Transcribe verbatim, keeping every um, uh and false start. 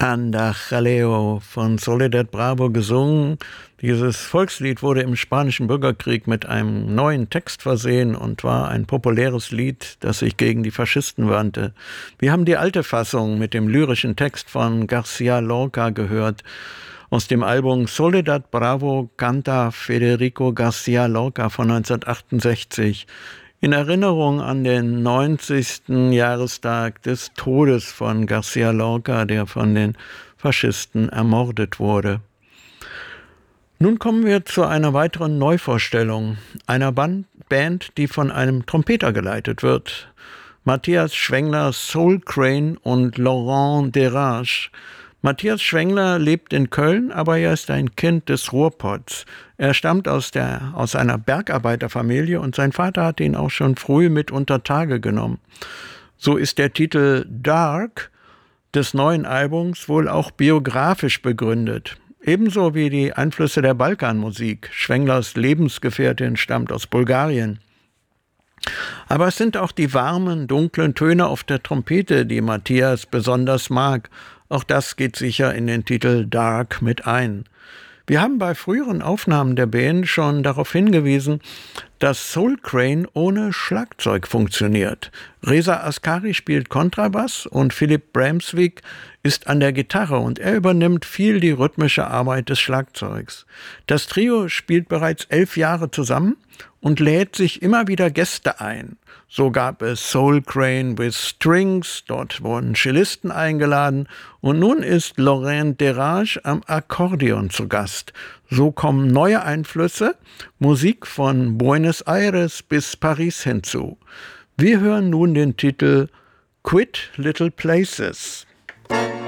Anda Jaleo von Soledad Bravo gesungen. Dieses Volkslied wurde im Spanischen Bürgerkrieg mit einem neuen Text versehen und war ein populäres Lied, das sich gegen die Faschisten wandte. Wir haben die alte Fassung mit dem lyrischen Text von García Lorca gehört, aus dem Album Soledad Bravo canta Federico García Lorca von neunzehnhundertachtundsechzig. In Erinnerung an den neunzigsten Jahrestag des Todes von García Lorca, der von den Faschisten ermordet wurde. Nun kommen wir zu einer weiteren Neuvorstellung, einer Band, die von einem Trompeter geleitet wird. Matthias Schwengler, Soul Crane und Laurent Derage. Matthias Schwengler lebt in Köln, aber er ist ein Kind des Ruhrpots. Er stammt aus, der, aus einer Bergarbeiterfamilie und sein Vater hat ihn auch schon früh mit unter Tage genommen. So ist der Titel Dark des neuen Albums wohl auch biografisch begründet. Ebenso wie die Einflüsse der Balkanmusik. Schwenglers Lebensgefährtin stammt aus Bulgarien. Aber es sind auch die warmen, dunklen Töne auf der Trompete, die Matthias besonders mag. Auch das geht sicher in den Titel Dark mit ein. Wir haben bei früheren Aufnahmen der Band schon darauf hingewiesen, dass Soul Crane ohne Schlagzeug funktioniert. Reza Askari spielt Kontrabass und Philipp Bramsvik ist an der Gitarre und er übernimmt viel die rhythmische Arbeit des Schlagzeugs. Das Trio spielt bereits elf Jahre zusammen und lädt sich immer wieder Gäste ein. So gab es Soul Crane with Strings, dort wurden Cellisten eingeladen und nun ist Laurent Derage am Akkordeon zu Gast. So kommen neue Einflüsse, Musik von Buenos Aires bis Paris hinzu. Wir hören nun den Titel Quit Little Places.